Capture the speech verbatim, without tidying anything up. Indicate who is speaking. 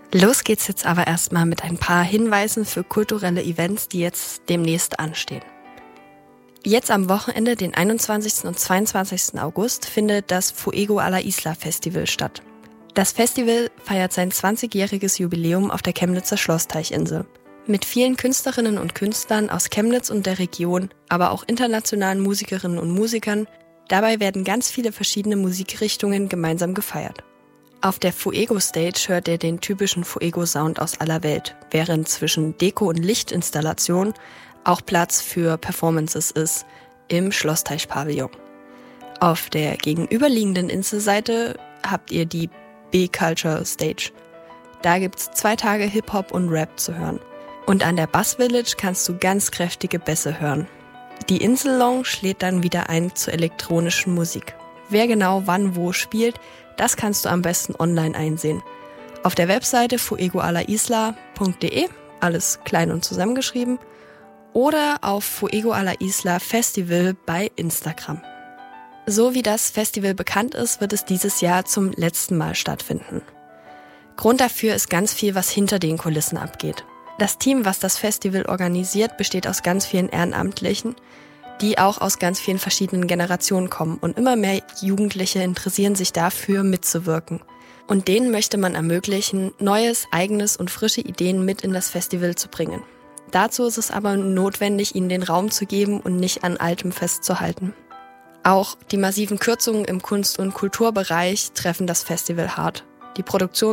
Speaker 1: Los geht's jetzt aber erstmal mit ein paar Hinweisen für kulturelle Events, die jetzt demnächst anstehen. Jetzt am Wochenende, den einundzwanzigsten und zweiundzwanzigsten August, findet das Fuego a la Isla Festival statt. Das Festival feiert sein zwanzigjähriges Jubiläum auf der Chemnitzer Schlossteichinsel. Mit vielen Künstlerinnen und Künstlern aus Chemnitz und der Region, aber auch internationalen Musikerinnen und Musikern. Dabei werden ganz viele verschiedene Musikrichtungen gemeinsam gefeiert. Auf der Fuego Stage hört ihr den typischen Fuego-Sound aus aller Welt, während zwischen Deko- und Lichtinstallation auch Platz für Performances ist im Schlossteich-Pavillon. Auf der gegenüberliegenden Inselseite habt ihr die B-Culture Stage. Da gibt's zwei Tage Hip-Hop und Rap zu hören. Und an der Bass Village kannst du ganz kräftige Bässe hören. Die Insel-Lounge lädt dann wieder ein zur elektronischen Musik. Wer genau wann wo spielt, das kannst du am besten online einsehen. Auf der Webseite fuego a la isla punkt de, alles klein und zusammengeschrieben, oder auf Fuego a la Isla Festival bei Instagram. So wie das Festival bekannt ist, wird es dieses Jahr zum letzten Mal stattfinden. Grund dafür ist ganz viel, was hinter den Kulissen abgeht. Das Team, was das Festival organisiert, besteht aus ganz vielen Ehrenamtlichen, die auch aus ganz vielen verschiedenen Generationen kommen. Und immer mehr Jugendliche interessieren sich dafür, mitzuwirken. Und denen möchte man ermöglichen, Neues, Eigenes und frische Ideen mit in das Festival zu bringen. Dazu ist es aber notwendig, ihnen den Raum zu geben und nicht an Altem festzuhalten. Auch die massiven Kürzungen im Kunst- und Kulturbereich treffen das Festival hart. Die Produktion